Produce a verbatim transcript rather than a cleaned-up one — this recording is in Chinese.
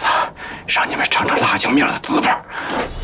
让你们尝尝辣椒面的滋味。